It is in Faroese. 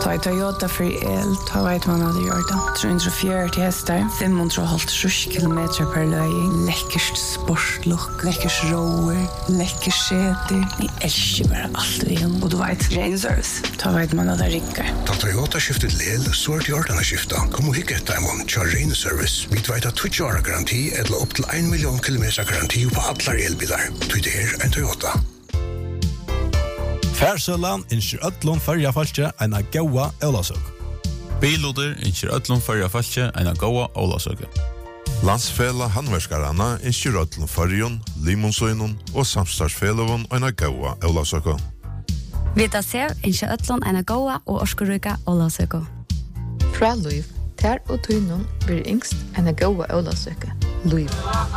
Ta Toyota för el, ta vet man hade gjort det. 340 hästar, 550 kilometer per löjning. Läckert sportlook, läckert rower, läckert säte. Jag älskar bara allt vi har. Och du vet, ren service. Ta vet man hade rickar. Ta Toyota skiftet lel, så är det gjort att skifta. Kom och hicka ett diamond, kör ren service. Vi vet att 20 år garanti eller upp till 1 miljon kilometer garanti på alla elbilar. Det är en Toyota. Färsølan innskjer öllum fyrjafalskje eina gaua ólasøk. Biluder innskjer öllum fyrjafalskje eina gaua ólasøk. Landsfela handverkarana innskjer öllum fyrjun, limonsøynun og samstarfsfelavun eina gaua ólasøk. Vita sev innskjer öllum eina gaua og orskuruka ólasøk. Fra Luiv, ter og tøynun blir yngst eina gaua ólasøk. Luiv.